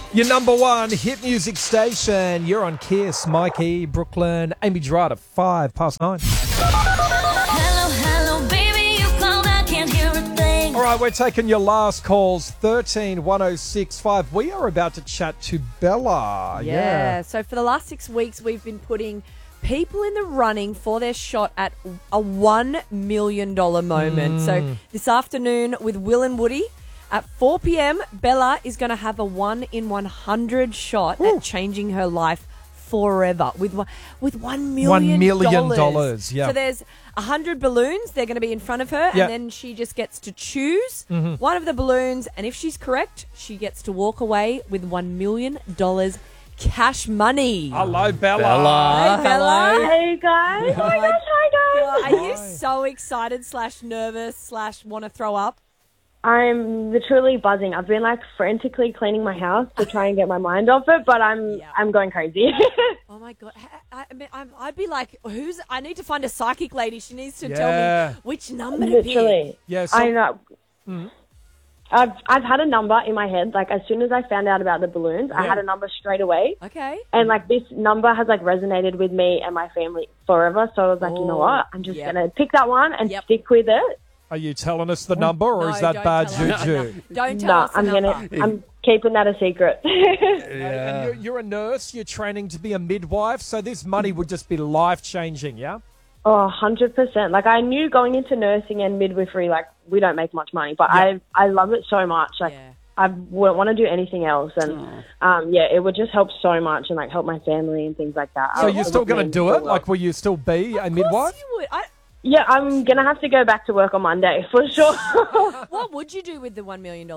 Your number one hit music station. You're on Kiss. Mikey, Brooklyn, Amy Gerard at 9:05. Hello, baby, you called, I can't hear a thing. All right, we're taking your last calls, 13-1065. We are about to chat to Bella. Yeah. So for the last 6 weeks, we've been putting people in the running for their shot at a $1 million moment. So this afternoon with Will and Woody at 4 p.m, Bella is going to have a 1 in 100 shot at changing her life forever with $1 million. $1 million, yeah. So there's 100 balloons. They're going to be in front of her, Yeah. and then she just gets to choose one of the balloons, and if she's correct, she gets to walk away with $1 million cash money. Hello, Bella. Hey, Bella. Hey guys! Oh my gosh, hi guys! Are you so excited / nervous / want to throw up? I'm literally buzzing. I've been like frantically cleaning my house to try and get my mind off it, but I'm going crazy. Oh my God. I'd be like, I need to find a psychic lady. She needs to Yeah. tell me which number to pick. Literally. Yeah, so- I know. I've had a number in my head. Like as soon as I found out about the balloons, I had a number straight away. Okay. And like this number has like resonated with me and my family forever. So I was like, you know what? I'm just gonna pick that one and stick with it. Are you telling us the number, or No, is that don't bad tell us. juju? Don't tell No, us the number. I'm keeping that a secret. And you're a nurse. You're training to be a midwife, so this money would just be life-changing, yeah? Oh, 100%. Like I knew going into nursing and midwifery, like we don't make much money, but I love it so much. Like I wouldn't want to do anything else, and it would just help so much and like help my family and things like that. So you're still going to do it? Like, will you still be a midwife? Of course you would. Yeah, I'm gonna have to go back to work on Monday for sure. What would you do with the $1 million?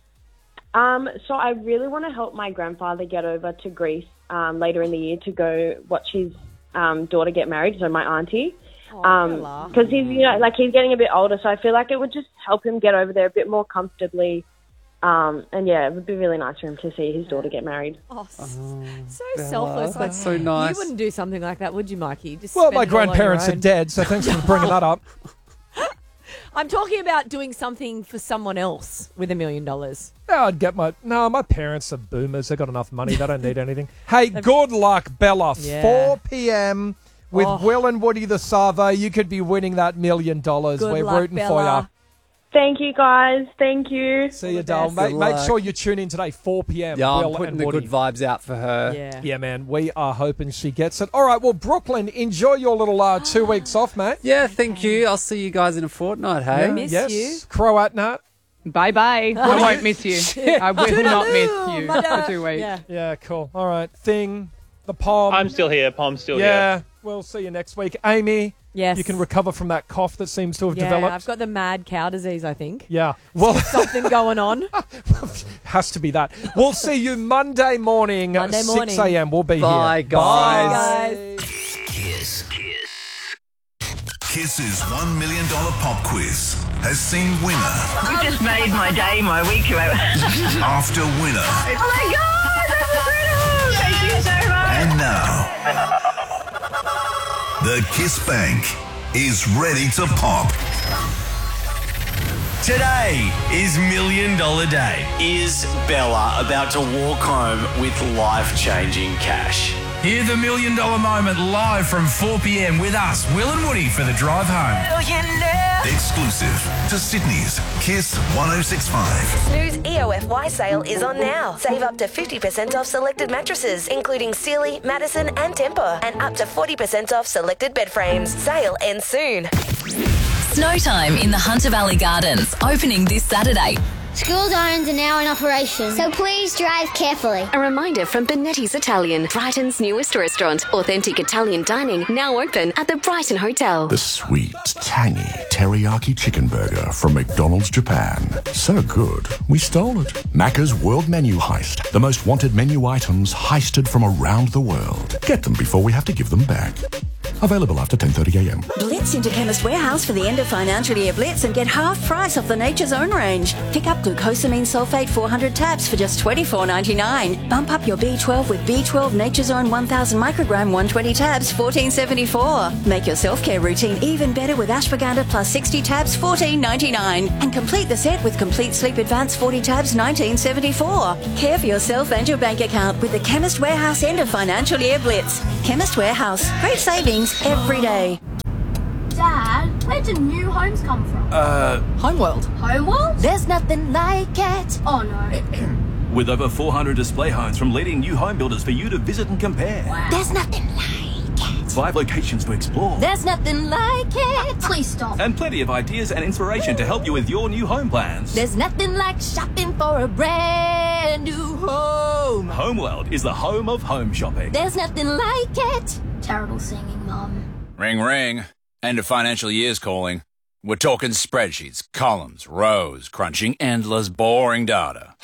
So I really want to help my grandfather get over to Greece later in the year to go watch his daughter get married. So my auntie, because he's he's getting a bit older. So I feel like it would just help him get over there a bit more comfortably. And it would be really nice for him to see his daughter get married. Oh, so selfless. That's so nice. You wouldn't do something like that, would you, Mikey? Just Well, spend my it all on your grandparents are own. dead, so thanks for bringing that up. I'm talking about doing something for someone else with $1 million. Yeah, I'd get my parents are boomers. They've got enough money. They don't need anything. Hey, good luck, Bella. Yeah. 4 p.m. with Will and Woody the Savo. You could be winning that $1 million. Good We're luck, rooting Bella. for Thank you, guys. Thank you. you. See you, doll. Good Make luck. sure you tune in today, 4 p.m. Yeah, Will I'm putting and the Woody. good vibes out for her. Yeah. Yeah, man. We are hoping she gets it. All right, well, Brooklyn, enjoy your little 2 weeks off, mate. Yeah, thank you. I'll see you guys in a fortnight, hey? Miss yes. you. Croat Nat. Bye-bye. I won't miss you. I will not miss you for 2 weeks. Yeah. Yeah, cool. All right. Thing, the Pom. I'm still here. Pom's still here. Yeah, we'll see you next week. Amy, Yes. you can recover from that cough that seems to have Yeah, developed. I've got the mad cow disease, I think. Yeah, well, Something going on. has to be that. We'll see you Monday morning, Monday 6 morning. a.m. We'll be Bye, here. guys. Guys. Kiss's $1 million pop quiz has seen winner You just made my day, my week. after winner, Oh my God, that's incredible! Thank you so much. and now the Kiss Bank is ready to pop. Today is $1 Million Day. Is Bella about to walk home with life-changing cash? Hear the $1 Million moment live from 4 p.m. with us, Will and Woody, for the drive home. Exclusive to Sydney's Kiss 1065. Snooze EOFY sale is on now. Save up to 50% off selected mattresses, including Sealy, Madison and Tempur, and up to 40% off selected bed frames. Sale ends soon. Snow time in the Hunter Valley Gardens, opening this Saturday. School zones are now in operation, so please drive carefully. A reminder from Benetti's Italian, Brighton's newest restaurant. Authentic Italian dining now open at the Brighton Hotel. The sweet, tangy teriyaki chicken burger from McDonald's Japan. So good, we stole it. Macca's World Menu Heist. The most wanted menu items heisted from around the world. Get them before we have to give them back. Available after 10:30 a.m. Blitz into Chemist Warehouse for the end of financial year blitz and get half price off the Nature's Own range. Pick up glucosamine sulfate 400 tabs for just $24.99. Bump up your B12 with B12 Nature's Own 1000 microgram 120 tabs, $14.74. Make your self-care routine even better with ashwagandha plus 60 tabs, $14.99. And complete the set with Complete Sleep Advance 40 tabs, $19.74. Care for yourself and your bank account with the Chemist Warehouse end of financial year blitz. Chemist Warehouse. Great savings every day. Dad, where do new homes come from? Homeworld. Homeworld? There's nothing like it. Oh no. With over 400 display homes from leading new home builders for you to visit and compare. Wow. There's nothing like it. 5 locations to explore. There's nothing like it. Please stop. And plenty of ideas and inspiration to help you with your new home plans. There's nothing like shopping for a brand new home. Homeworld is the home of home shopping. There's nothing like it. Terrible singing, Mum. Ring, ring. End of financial year's calling. We're talking spreadsheets, columns, rows, crunching endless, boring data.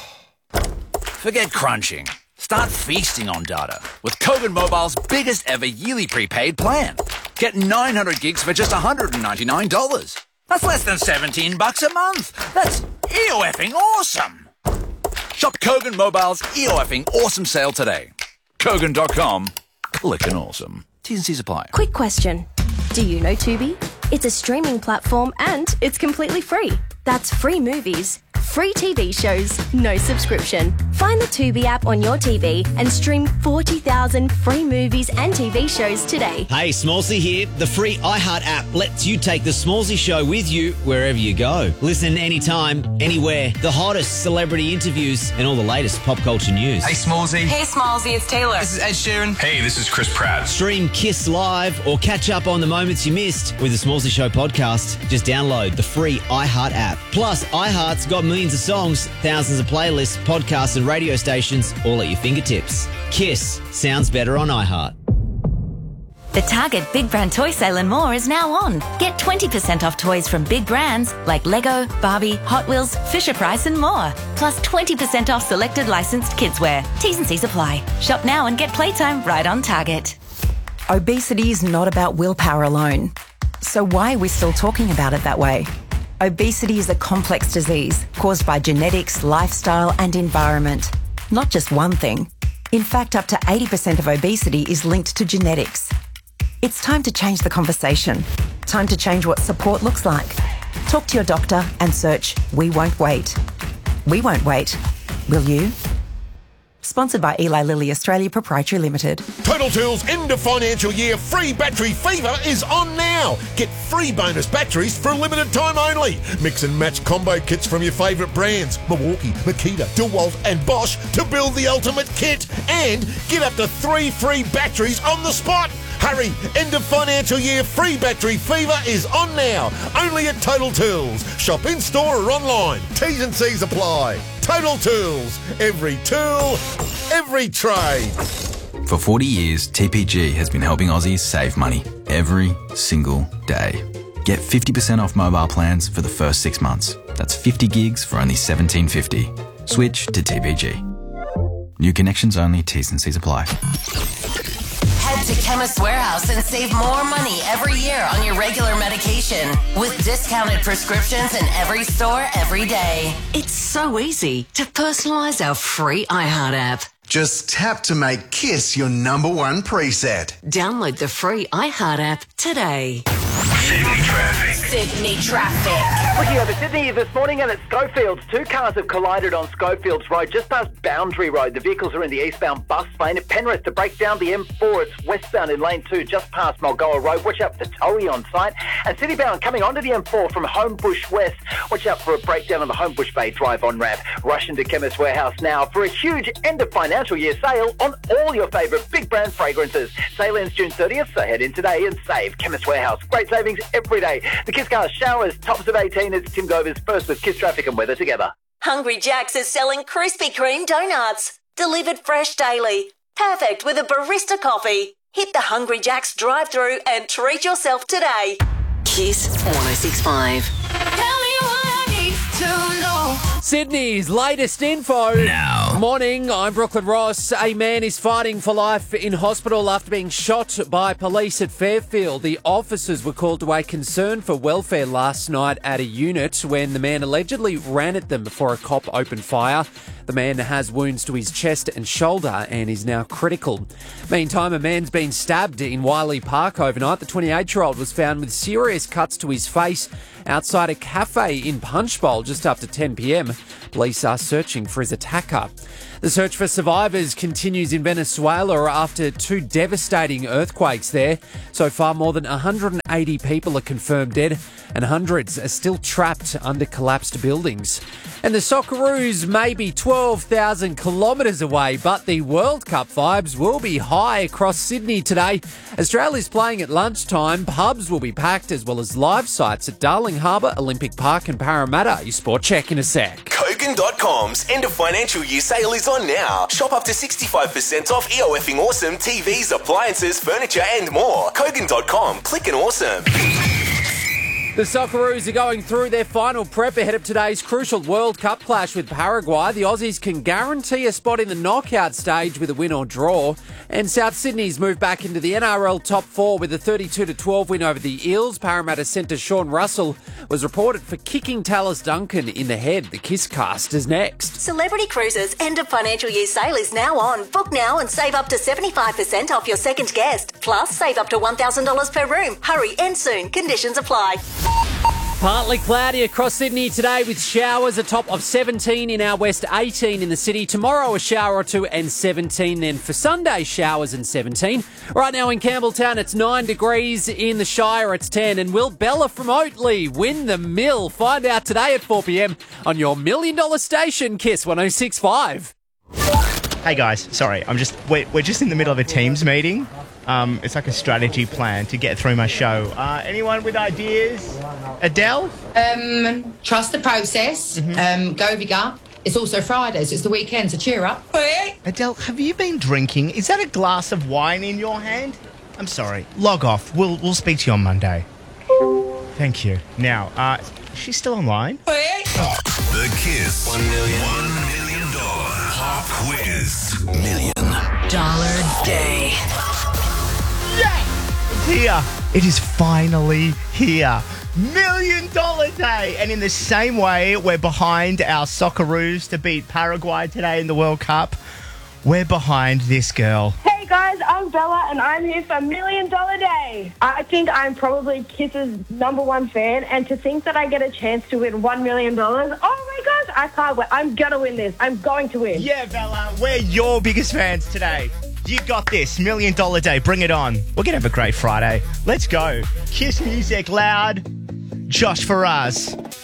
Forget crunching. Start feasting on data with Kogan Mobile's biggest ever yearly prepaid plan. Get 900 gigs for just $199. That's less than $17 a month. That's EOFing awesome. Shop Kogan Mobile's EOFing awesome sale today. Kogan.com. Clickin' awesome. T's and C's apply. Quick question. Do you know Tubi? It's a streaming platform and it's completely free. That's free movies, free TV shows, no subscription. Find the Tubi app on your TV and stream 40,000 free movies and TV shows today. Hey, Smallsy here. The free iHeart app lets you take the Smallsy show with you wherever you go. Listen anytime, anywhere. The hottest celebrity interviews and all the latest pop culture news. Hey, Smallsy. Hey, Smallsy, it's Taylor. This is Ed Sheeran. Hey, this is Chris Pratt. Stream Kiss Live or catch up on the moments you missed with the Smallsy Show podcast. Just download the free iHeart app. Plus, iHeart's got millions of songs, thousands of playlists, podcasts and radio stations all at your fingertips. Kiss sounds better on iHeart. The Target Big Brand Toy Sale and more is now on. Get 20% off toys from big brands like Lego, Barbie, Hot Wheels, Fisher-Price and more. Plus 20% off selected licensed kidswear. T's and C's apply. Shop now and get playtime right on Target. Obesity is not about willpower alone. So why are we still talking about it that way? Obesity is a complex disease caused by genetics, lifestyle and environment. Not just one thing. In fact, up to 80% of obesity is linked to genetics. It's time to change the conversation. Time to change what support looks like. Talk to your doctor and search We Won't Wait. We won't wait. Will you? Sponsored by Eli Lilly Australia Proprietary Limited. Total Tools end of financial year free battery fever is on now. Get free bonus batteries for a limited time only. Mix and match combo kits from your favourite brands, Milwaukee, Makita, DeWalt and Bosch to build the ultimate kit. And get up to 3 free batteries on the spot. Hurry, end of financial year free battery fever is on now. Only at Total Tools. Shop in store or online. T's and C's apply. Total Tools. Every tool, every trade. For 40 years, TPG has been helping Aussies save money every single day. Get 50% off mobile plans for the first 6 months. That's 50 gigs for only $17.50. Switch to TPG. New connections only. T's and C's apply. Head to Chemist Warehouse and save more money every year on your regular medication with discounted prescriptions in every store every day. It's so easy to personalise our free iHeart app. Just tap to make Kiss your #1 preset. Download the free iHeart app today. Sydney traffic. Sydney traffic. Looking over Sydney this morning and at Schofields, 2 cars have collided on Schofields Road just past Boundary Road. The vehicles are in the eastbound bus lane. At Penrith to break down the M4, it's westbound in lane 2 just past Mulgoa Road. Watch out for Towie on site. And citybound coming onto the M4 from Homebush West. Watch out for a breakdown on the Homebush Bay Drive on ramp. Rush into Chemist Warehouse now for a huge end of financial year sale on all your favourite big brand fragrances. Sale ends June 30th, so head in today and save. Chemist Warehouse. Great savings every day. The Kiss Car showers, tops of 18. It's Tim Govers first with Kiss Traffic and weather together. Hungry Jack's is selling Krispy Kreme donuts. Delivered fresh daily. Perfect with a barista coffee. Hit the Hungry Jack's drive-thru and treat yourself today. Kiss 1065. Sydney's latest info. Now. now. Morning, I'm Brooklyn Ross. A man is fighting for life in hospital after being shot by police at Fairfield. The officers were called to a concern for welfare last night at a unit when the man allegedly ran at them before a cop opened fire. The man has wounds to his chest and shoulder and is now critical. Meantime, a man's been stabbed in Wiley Park overnight. The 28-year-old was found with serious cuts to his face outside a cafe in Punchbowl just after 10 p.m. Police are searching for his attacker. The search for survivors continues in Venezuela after two devastating earthquakes there. So far, more than 180 people are confirmed dead and hundreds are still trapped under collapsed buildings. And the Socceroos may be 12,000 kilometres away, but the World Cup vibes will be high across Sydney today. Australia's playing at lunchtime. Pubs will be packed as well as live sites at Darling Harbour, Olympic Park and Parramatta. Your sport check in a sec. Kogan.com's end of financial year sale is on now. Shop up to 65% off EOFing awesome TVs, appliances, furniture and more. Kogan.com. Click and awesome. The Socceroos are going through their final prep ahead of today's crucial World Cup clash with Paraguay. The Aussies can guarantee a spot in the knockout stage with a win or draw. And South Sydney's moved back into the NRL top four with a 32-12 win over the Eels. Parramatta centre Sean Russell was reported for kicking Tallis Duncan in the head. The Kiss Cast is next. Celebrity Cruises' end of financial year sale is now on. Book now and save up to 75% off your second guest. Plus, save up to $1,000 per room. Hurry, end soon. Conditions apply. Partly cloudy across Sydney today with showers, a top of 17 in our west, 18 in the city. Tomorrow a shower or two and 17. Then for Sunday, showers and 17. Right now in Campbelltown, it's 9 degrees. In the Shire, it's 10. And will Bella from Oatley win the mill? Find out today at 4 p.m. on your $1 Million station, Kiss 106.5. Hey guys, sorry, we're just in the middle of a Teams meeting. It's like a strategy plan to get through my show. Anyone with ideas? Adele? Trust the process. Go bigger. It's also Friday, so it's the weekend, so cheer up. Adele, have you been drinking? Is that a glass of wine in your hand? I'm sorry. Log off. We'll speak to you on Monday. Thank you. Now, she's still online? The Kiss $1 million pop quiz. $1 million day. It's here. It is finally here. $1 million day. And in the same way we're behind our Socceroos to beat Paraguay today in the World Cup, we're behind this girl. Hey guys, I'm Bella and I'm here for $1 million day. I think I'm probably Kiss's #1 fan, and to think that I get a chance to win $1 million, oh my gosh, I can't wait. I'm gonna win this. I'm going to win. Yeah, Bella, we're your biggest fans today. You got this. $1 million day. Bring it on. We're going to have a great Friday. Let's go. Kiss music loud. Josh Faraz.